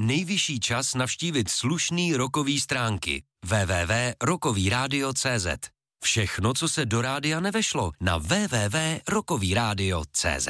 nejvyšší čas navštívit slušný rockový stránky www.rockovyradio.cz. Všechno, co se do rádia nevešlo, na www.rockovyradio.cz.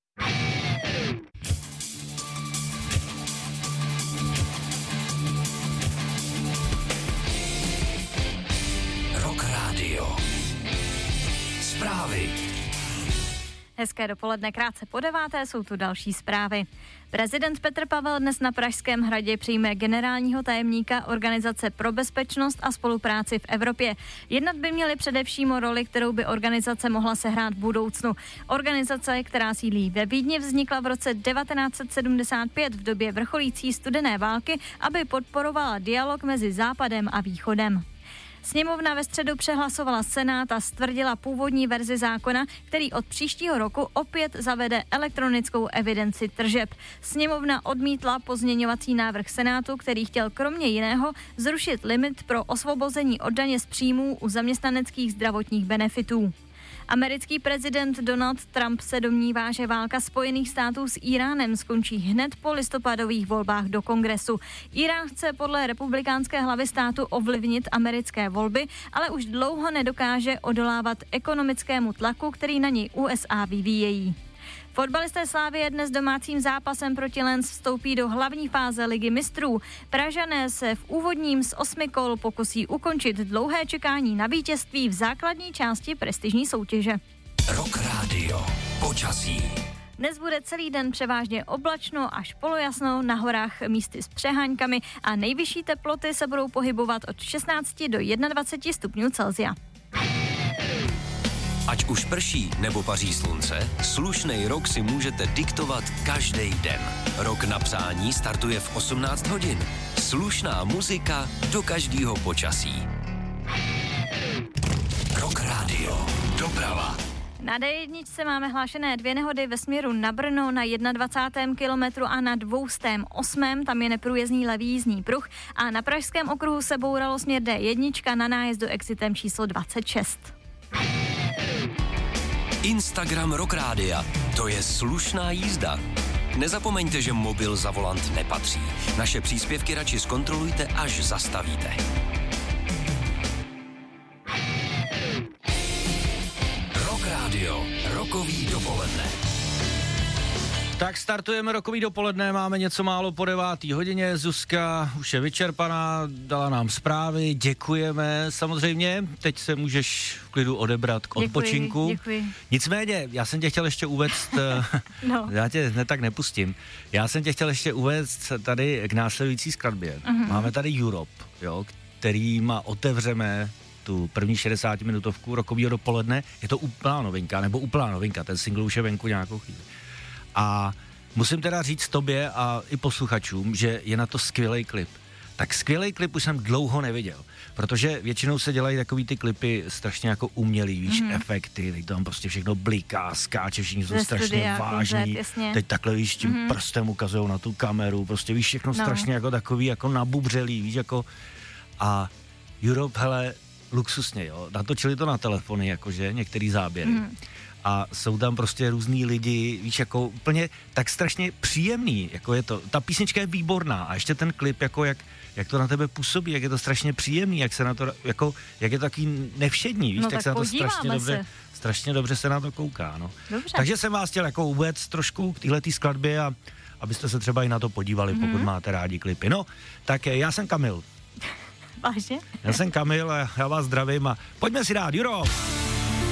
Rock Radio. Zprávy. Hezké dopoledne, krátce po 9:00 jsou tu další zprávy. Prezident Petr Pavel dnes na Pražském hradě přijme generálního tajemníka Organizace pro bezpečnost a spolupráci v Evropě. Jednat by měli především o roli, kterou by organizace mohla sehrát v budoucnu. Organizace, která sídlí ve Vídni, vznikla v roce 1975 v době vrcholící studené války, aby podporovala dialog mezi Západem a Východem. Sněmovna ve středu přehlasovala Senát a stvrdila původní verzi zákona, který od příštího roku opět zavede elektronickou evidenci tržeb. Sněmovna odmítla pozměňovací návrh Senátu, který chtěl kromě jiného zrušit limit pro osvobození od daně z příjmů u zaměstnaneckých zdravotních benefitů. Americký prezident Donald Trump se domnívá, že válka Spojených států s Íránem skončí hned po listopadových volbách do Kongresu. Írán chce podle republikánské hlavy státu ovlivnit americké volby, ale už dlouho nedokáže odolávat ekonomickému tlaku, který na něj USA vyvíjejí. Fotbalisté Slavie dnes domácím zápasem proti Lens vstoupí do hlavní fáze Ligy mistrů. Pražané se v úvodním z 8 kol pokusí ukončit dlouhé čekání na vítězství v základní části prestižní soutěže. Rock Radio. Počasí. Dnes bude celý den převážně oblačno až polojasno, na horách místy s přeháňkami a nejvyšší teploty se budou pohybovat od 16 do 21 stupňů Celsia. Ať už prší nebo paří slunce, slušnej rok si můžete diktovat každý den. Rok na psání startuje v 18 hodin. Slušná muzika do každého počasí. Rock Radio. Doprava. Na D1 máme hlášené 2 nehody ve směru na Brno na 21. kilometru a na 208. Tam je neprůjezdný levý jízdní pruh a na Pražském okruhu se bouralo směr D1 na nájezdu exitem číslo 26. Instagram Rock Rádia. To je slušná jízda. Nezapomeňte, že mobil za volant nepatří. Naše příspěvky radši zkontrolujte, až zastavíte. Rock Radio. Rockový dopoledne. Tak startujeme rokový dopoledne, máme něco málo po 9:00. Zuzka už je vyčerpaná, dala nám zprávy, děkujeme. Samozřejmě, teď se můžeš v klidu odebrat k odpočinku. Děkuji. Nicméně, já jsem tě chtěl ještě uvést, já tě tak nepustím, já jsem tě chtěl ještě uvést tady k následující skladbě. Máme tady Europe, jo, kterýma otevřeme tu první 60-minutovku rokovýho dopoledne. Je to úplná novinka, ten single už je venku nějakou chvíli. A musím teda říct tobě a i posluchačům, že je na to skvělý klip. Tak skvělý klip už jsem dlouho neviděl, protože většinou se dělají takový ty klipy strašně jako umělý, víš, efekty, teď tam prostě všechno bliká, skáče, všichni jsou strašně vážní, teď takhle víš, tím prstem ukazujou na tu kameru, prostě víš, všechno strašně jako takový, jako nabubřelý, víš, jako a Europe, hele, luxusně, jo, natočili to na telefony, jakože, některý záběry. A jsou tam prostě různý lidi, víš, jako úplně tak strašně příjemný, jako je to, ta písnička je výborná a ještě ten klip, jako jak to na tebe působí, jak je to strašně příjemný, jak se na to, jako, jak je to taký nevšední, víš, no, tak se na to strašně dobře se na to kouká, no. Dobře. Takže jsem vás chtěl jako uvést trošku k téhletý skladbě a abyste se třeba i na to podívali, pokud máte rádi klipy. No, tak já jsem Kamil. Vážně? Já jsem Kamil a já vás zdravím a pojďme si dát Europe.